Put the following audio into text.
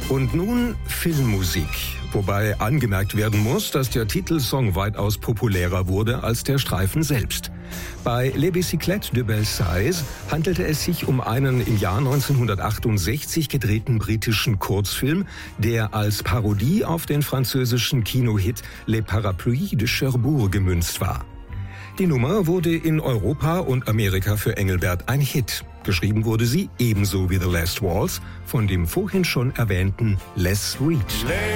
Und nun Filmmusik. Wobei angemerkt werden muss, dass der Titelsong weitaus populärer wurde als der Streifen selbst. Bei Les Bicyclettes de Belsize handelte es sich um einen im Jahr 1968 gedrehten britischen Kurzfilm, der als Parodie auf den französischen Kinohit Les Parapluies de Cherbourg gemünzt war. Die Nummer wurde in Europa und Amerika für Engelbert ein Hit. Geschrieben wurde sie, ebenso wie The Last Waltz, von dem vorhin schon erwähnten Les Reed.